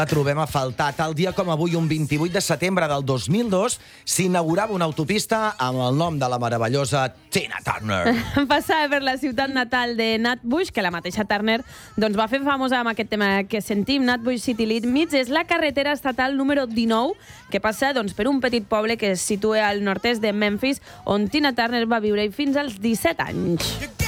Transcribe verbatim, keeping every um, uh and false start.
Trobem a faltar. Tal dia com avui, un vint-i-vuit de setembre del dos mil dos, s'inaugurava una autopista amb el nom de la meravellosa Tina Turner. Passava per la ciutat natal de Nat Bush, que la mateixa Turner doncs, va fer famosa amb aquest tema que sentim. Nat Bush City Limits és la carretera estatal número dinou, que passa doncs, per un petit poble que es situa al nord-est de Memphis, on Tina Turner va viure fins als disset anys.